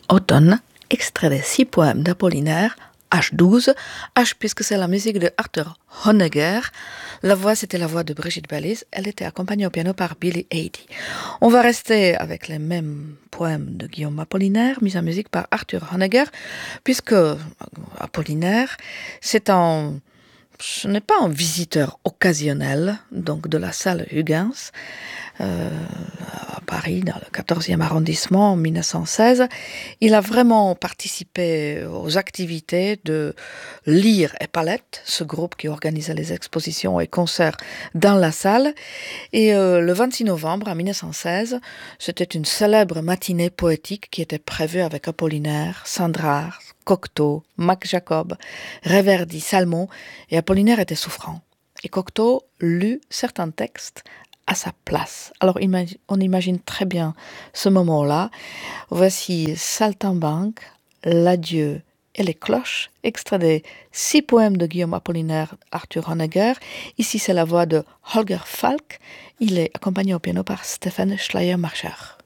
Automne, extrait des 6 poèmes d'Apollinaire, H12, H puisque c'est la musique de Arthur Honegger. La voix, c'était la voix de Brigitte Bellis. Elle était accompagnée au piano par Billy Eadie. On va rester avec les mêmes poèmes de Guillaume Apollinaire, mis en musique par Arthur Honegger, puisque Apollinaire, ce n'est pas un visiteur occasionnel, donc de la salle Huygens, à Paris, dans le 14e arrondissement, en 1916. Il a vraiment participé aux activités de Lyre et Palette, ce groupe qui organisait les expositions et concerts dans la salle. Et le 26 novembre, en 1916, c'était une célèbre matinée poétique qui était prévue avec Apollinaire, Sandrard, Cocteau, Mac Jacob, Reverdy, Salmon, et Apollinaire était souffrant. Et Cocteau lut certains textes à sa place. Alors on imagine très bien ce moment-là. Voici Saltimbanque, L'adieu et les cloches, extrait des 6 poèmes de Guillaume Apollinaire, Arthur Honegger. Ici c'est la voix de Holger Falk. Il est accompagné au piano par Stephen Schleiermacher.